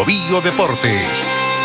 Bio Deportes.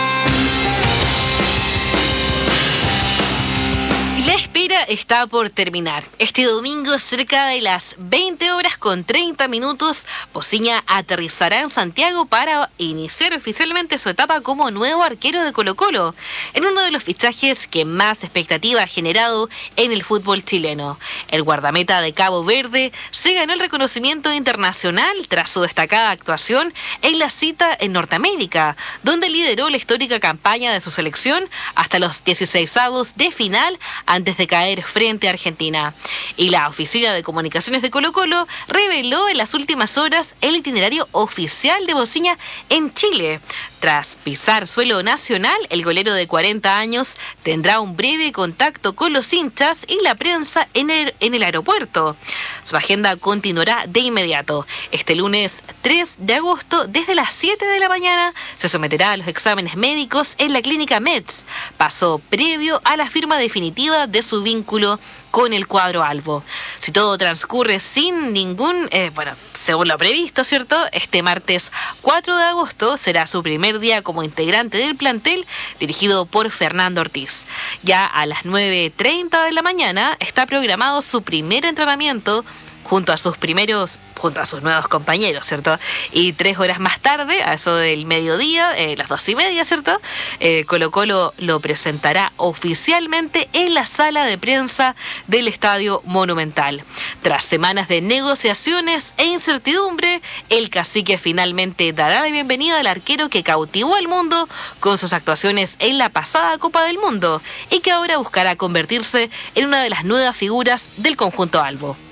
La espera está por terminar. Este domingo, cerca de las 20 horas con 30 minutos, Pociña aterrizará en Santiago para iniciar oficialmente su etapa como nuevo arquero de Colo-Colo, en uno de los fichajes que más expectativa ha generado en el fútbol chileno. El guardameta de Cabo Verde se ganó el reconocimiento internacional tras su destacada actuación en la cita en Norteamérica, donde lideró la histórica campaña de su selección hasta los 16avos de final antes de caer frente a Argentina. Y la Oficina de Comunicaciones de Colo-Colo reveló en las últimas horas el itinerario oficial de Pociña en Chile. Tras pisar suelo nacional, el golero de 40 años tendrá un breve contacto con los hinchas y la prensa en el aeropuerto. Su agenda continuará de inmediato. Este lunes 3 de agosto, desde las 7 de la mañana, se someterá a los exámenes médicos en la clínica Metz, paso previo a la firma definitiva de su vínculo con el cuadro albo. Si todo transcurre sin ningún, según lo previsto, ¿cierto? Este martes 4 de agosto será su primer día como integrante del plantel dirigido por Fernando Ortiz. Ya a las 9:30 de la mañana está programado su primer entrenamiento junto a sus nuevos compañeros, ¿cierto? Y 3 horas más tarde, a eso del mediodía, las 2:30, ¿cierto? Colo-Colo lo presentará oficialmente en la sala de prensa del Estadio Monumental. Tras semanas de negociaciones e incertidumbre, el cacique finalmente dará la bienvenida al arquero que cautivó al mundo con sus actuaciones en la pasada Copa del Mundo y que ahora buscará convertirse en una de las nuevas figuras del conjunto albo.